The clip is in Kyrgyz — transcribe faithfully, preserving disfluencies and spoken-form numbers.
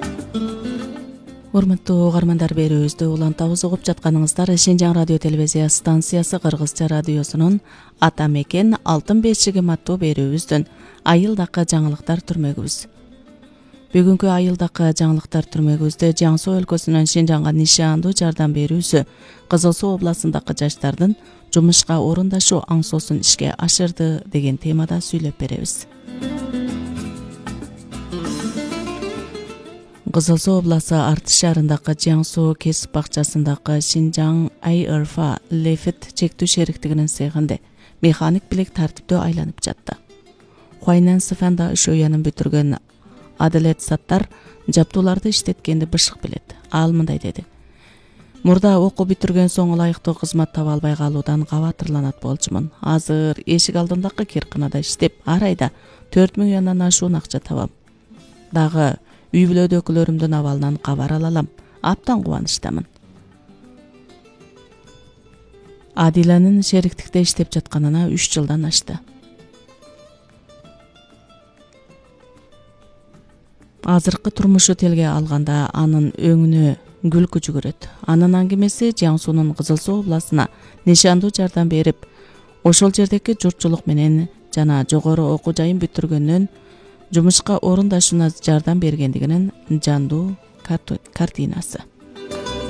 Урматтуу угармандар, берүүбүздү улантабыз угуп жатканыңыздар Шинжаң радио телевизия станциясы Кыргызча радиосунун Ата мекен Алтын бешигим аттуу берүүбүздүн айылдакы жаңылыктар түрмөгүбүз. Бүгүнкү айылдакы жаңылыктар түрмөгүбүздө Жang Суу өлкөсүнөн Шинжаңга нишандуу жардам берүүсү Кызыл Суу областындагы жаштардын жумушка орундашуу аңсоосун ишке ашырды деген темада сүйлөп беребиз. Кызыл Суу обласы Артыш шаарындагы Жang Суу кесип бакчасындагы Шинжаң ай эр эф а Лефит чектүү шериктигинин цехинде механик билек тартиптүү айланып жатты. Хуайнансыфанда Шөянын бүтүргөн Аделет Саттар жаптууларды иштеткенди бышык билет. Ал мындай деди: Мурда окуу бүтүргөн соң ылайыктуу кызмат таба албай калуудан кабатырланат болчумун. Азыр эшик алдындагы кирканада иштеп, ар айда төрт миллиондон ашуун акча табам. Дагы үй бүлөдөгүлөрүмдүн абалынан кабар ала алам. Аптан кубанычтамын. Адиланын шериктикте иштеп жатканына үч жылдан ашты. Азыркы турмушу телге алганда анын өңүнө күлкү жүгүрөт. Анын аңгемеси Жang Суунун Кызыл Суу областына нишандуу жардам берип, ошол жердеги журтчулук менен жана жогору окуу жайын бүтүргөндөн жумушка орундашууна жардам бергендигинин жандуу картинасы.